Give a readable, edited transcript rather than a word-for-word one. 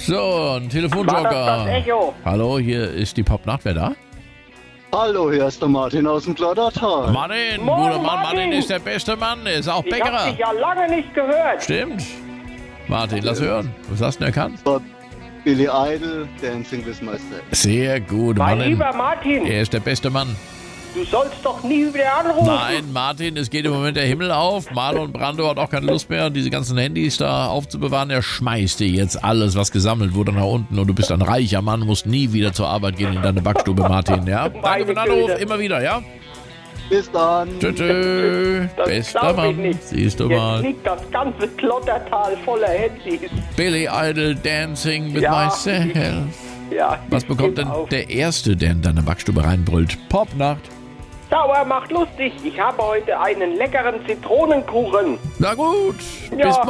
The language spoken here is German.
So, ein Telefonjoker. War das Echo? Hallo, hier ist die Popnacht. Wer da? Hallo, hier ist der Martin aus dem Klottertal. Martin, Moin, guter Mann. Martin. Martin ist der beste Mann. Er ist auch Ich hab Bäckerer. dich ja lange nicht gehört. Stimmt. Martin, lass hören. Was hast du denn erkannt? Das war Billy Idol, Dancing with Myself. Sehr gut, Mein Martin. lieber Martin, Er ist der beste Mann. du sollst doch nie wieder anrufen. Nein, Martin, es geht im Moment der Himmel auf. Marlon Brando hat auch keine Lust mehr, diese ganzen Handys da aufzubewahren. Er schmeißt dir jetzt alles, was gesammelt wurde, nach unten. Und du bist ein reicher Mann, musst nie wieder zur Arbeit gehen in deine Backstube, Martin. Ja? Danke für den Anruf, Güte. immer wieder, ja? Bis dann. Tschö. Das Bester glaub ich Mann. nicht. Siehst du Jetzt mal. liegt das ganze Klottertal voller Handys. Billy Idol, Dancing with Ja. Myself. Ja, Was ich bekommt geb denn auf. der Erste, der in deine Backstube reinbrüllt? Popnacht. Sauer macht lustig. Ich habe heute einen leckeren Zitronenkuchen. Na gut, Ja. bis